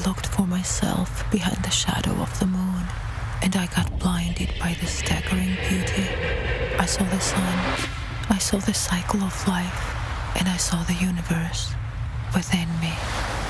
looked for myself behind the shadow of the moon, and I got blinded by the staggering beauty. I saw the sun, I saw the cycle of life, and I saw the universe within me.